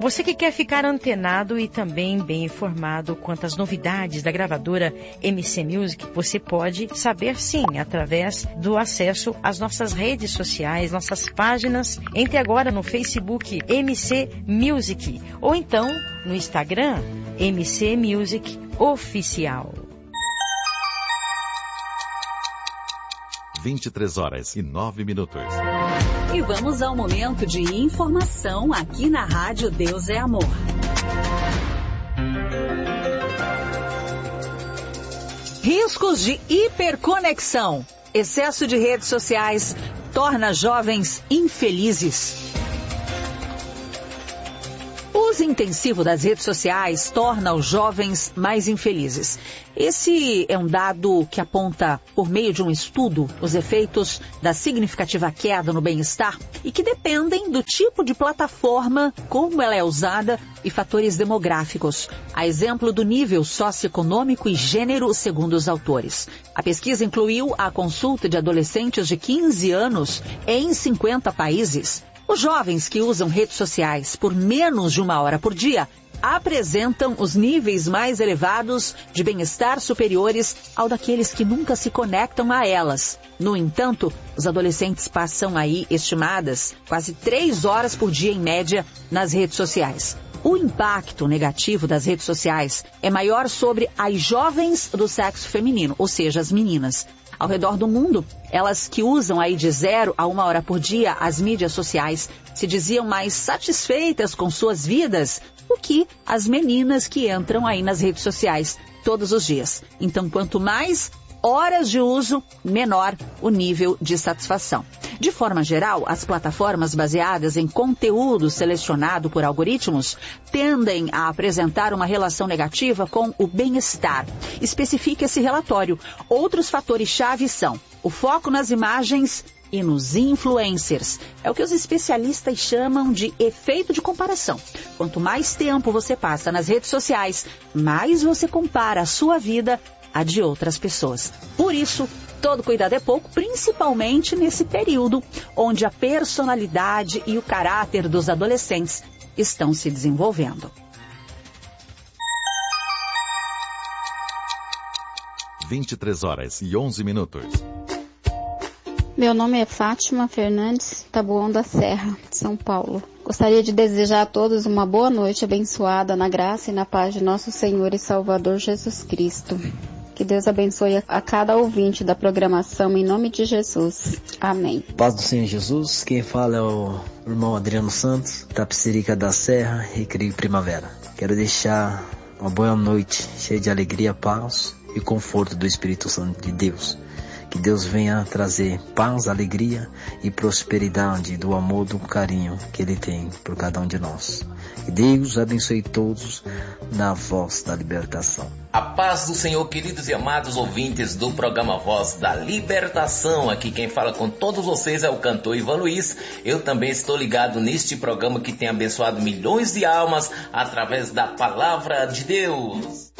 Você que quer ficar antenado e também bem informado quanto às novidades da gravadora MC Music, você pode saber sim, através do acesso às nossas redes sociais, nossas páginas. Entre agora no Facebook MC Music ou então no Instagram MC Music Oficial. 23h09. E vamos ao momento de informação aqui na Rádio Deus é Amor. Riscos de hiperconexão. Excesso de redes sociais torna jovens infelizes. O uso intensivo das redes sociais torna os jovens mais infelizes. Esse é um dado que aponta, por meio de um estudo, os efeitos da significativa queda no bem-estar e que dependem do tipo de plataforma, como ela é usada e fatores demográficos. A exemplo do nível socioeconômico e gênero, segundo os autores. A pesquisa incluiu a consulta de adolescentes de 15 anos em 50 países. Os jovens que usam redes sociais por menos de 1 hora por dia apresentam os níveis mais elevados de bem-estar superiores ao daqueles que nunca se conectam a elas. No entanto, os adolescentes passam aí, estimadas, quase 3 horas por dia em média nas redes sociais. O impacto negativo das redes sociais é maior sobre as jovens do sexo feminino, ou seja, as meninas. Ao redor do mundo, elas que usam aí de 0 a 1 hora por dia as mídias sociais se diziam mais satisfeitas com suas vidas do que as meninas que entram aí nas redes sociais todos os dias. Então, quanto mais horas de uso, menor o nível de satisfação. De forma geral, as plataformas baseadas em conteúdo selecionado por algoritmos tendem a apresentar uma relação negativa com o bem-estar. Especifica esse relatório. Outros fatores-chave são o foco nas imagens e nos influencers. É o que os especialistas chamam de efeito de comparação. Quanto mais tempo você passa nas redes sociais, mais você compara a sua vida a de outras pessoas. Por isso, todo cuidado é pouco, principalmente nesse período onde a personalidade e o caráter dos adolescentes estão se desenvolvendo. 23h11. Meu nome é Fátima Fernandes, Taboão da Serra, São Paulo. Gostaria de desejar a todos uma boa noite abençoada na graça e na paz de nosso Senhor e Salvador Jesus Cristo. Que Deus abençoe a cada ouvinte da programação, em nome de Jesus. Amém. Paz do Senhor Jesus, quem fala é o irmão Adriano Santos, Tapicerica da Serra, Recreio Primavera. Quero deixar uma boa noite, cheia de alegria, paz e conforto do Espírito Santo de Deus. Que Deus venha trazer paz, alegria e prosperidade do amor, do carinho que Ele tem por cada um de nós. Que Deus abençoe todos na voz da libertação. A paz do Senhor, queridos e amados ouvintes do programa Voz da Libertação. Aqui quem fala com todos vocês é o cantor Ivan Luiz. Eu também estou ligado neste programa que tem abençoado milhões de almas através da palavra de Deus.